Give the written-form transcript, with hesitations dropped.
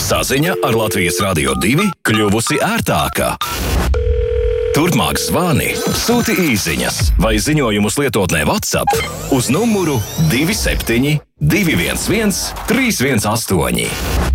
Saziņa ar Latvijas Radio 2 kļuvusi ērtāka. Turpmāk zvani, sūti īsiņas vai ziņojumus lietotnē WhatsApp uz numuru 27 211 318.